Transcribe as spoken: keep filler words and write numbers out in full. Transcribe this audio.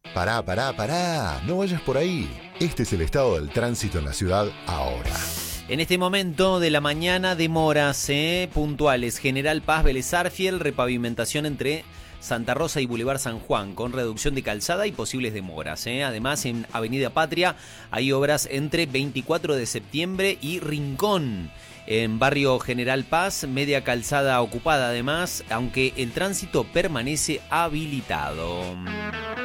Pará, pará, pará, no vayas por ahí. Este es el estado del tránsito en la ciudad ahora. En este momento de la mañana, demoras ¿eh? puntuales. General Paz, Vélez Sarsfield, repavimentación entre Santa Rosa y Boulevard San Juan, con reducción de calzada y posibles demoras. ¿eh? Además, en Avenida Patria hay obras entre veinticuatro de septiembre y Rincón. En Barrio General Paz, media calzada ocupada además, aunque el tránsito permanece habilitado.